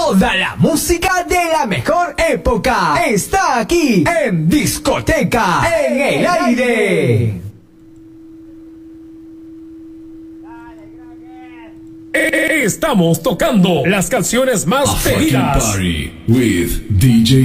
Toda la música de la mejor época está aquí en Discoteca en el Aire. Estamos tocando las canciones más pedidas. Party with DJ